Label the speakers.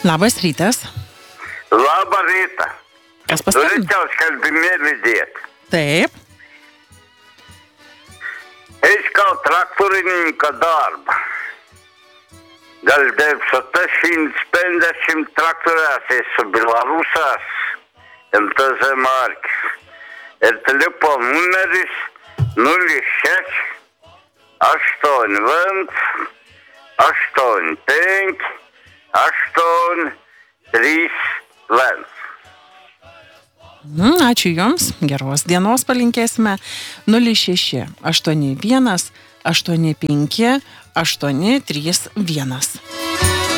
Speaker 1: Labas rytas.
Speaker 2: Labą rytą.
Speaker 1: Kas paskambino?
Speaker 2: Turėčiau skalbimėlį dėti.
Speaker 1: Taip.
Speaker 2: Искал тракторинка darbą. Gal 950 traktorės esu Belarusas, MTZ markės. Ir telefono numeris 06 81 85 831.
Speaker 1: Ačiū Jums, geros dienos palinkėsime. 06 81 85 831.